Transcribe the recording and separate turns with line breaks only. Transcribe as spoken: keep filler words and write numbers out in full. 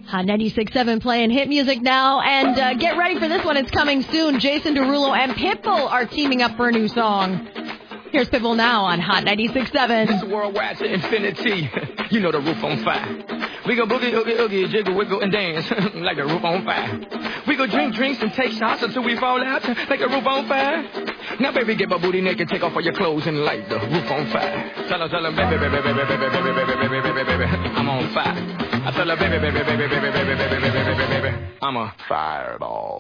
Hot ninety-six point seven playing hit music now, and uh, get ready for this one. It's coming soon. Jason Derulo and Pitbull are teaming up for a new song. Here's Pitbull now on Hot ninety-six point seven.
This worldwide to infinity. You know the roof on fire. We go boogie, oogie, oogie, jiggle, wiggle, and dance like the roof on fire. We go drink drinks and take shots until we fall out like the roof on fire. Now, baby, get my booty naked, take off all your clothes and light the roof on fire. Tell her, tell her, baby, baby, baby, baby, baby, baby, baby, baby, baby, baby, I'm on fire. I tell her, baby, baby, baby, baby, baby, baby, baby, baby, baby, I'm a fireball.